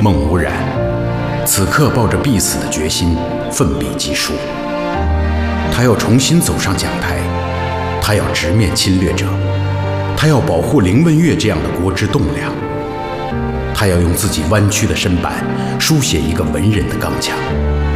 孟无染此刻抱着必死的决心，奋笔疾书。他要重新走上讲台，他要直面侵略者，他要保护凌问岳这样的国之栋梁，他要用自己弯曲的身板书写一个文人的刚强。